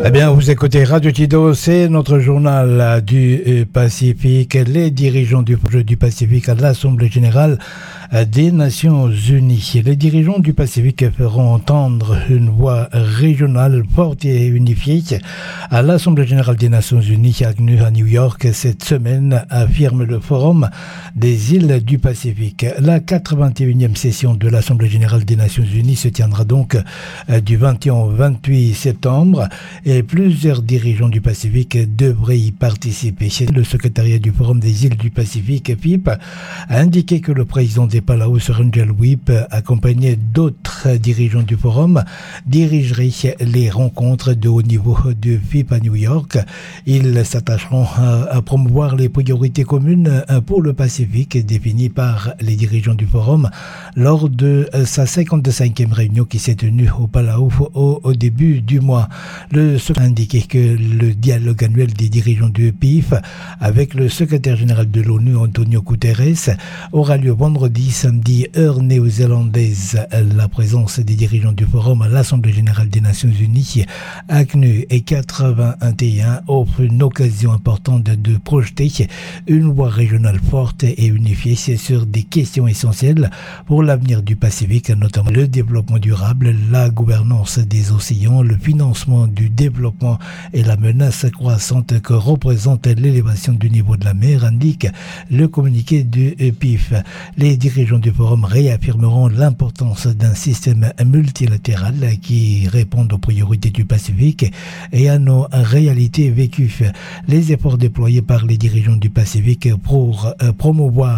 Eh bien, vous écoutez Radio Tido, c'est notre journal du Pacifique. Les dirigeants du Pacifique à l'Assemblée générale des Nations Unies. Les dirigeants du Pacifique feront entendre une voix régionale forte et unifiée à l'Assemblée générale des Nations Unies à New York cette semaine, affirme le Forum des îles du Pacifique. La 81e session de l'Assemblée générale des Nations Unies se tiendra donc du 21 au 28 septembre et plusieurs dirigeants du Pacifique devraient y participer. Le secrétariat du Forum des îles du Pacifique, FIP, a indiqué que le président des Palau, Angel Whip, accompagné d'autres dirigeants du Forum, dirigerait les rencontres de haut niveau du FIP à New York. Ils s'attacheront à promouvoir les priorités communes pour le Pacifique définies par les dirigeants du Forum lors de sa 55e réunion qui s'est tenue au Palau au début du mois. Le secrétaire a indiqué que le dialogue annuel des dirigeants du PIF avec le secrétaire général de l'ONU, Antonio Guterres, aura lieu vendredi, samedi, heure néo-zélandaise. La présence des dirigeants du Forum à l'Assemblée générale des Nations Unies, ACNU et 81 offre une occasion importante de projeter une voix régionale forte et unifiée sur des questions essentielles pour l'avenir du Pacifique, notamment le développement durable, la gouvernance des océans, le financement du développement et la menace croissante que représente l'élévation du niveau de la mer, indique le communiqué du PIF. Les dirigeants du Forum réaffirmeront l'importance d'un système multilatéral qui réponde aux priorités du Pacifique et à nos réalités vécues. Les efforts déployés par les dirigeants du Pacifique pour promouvoir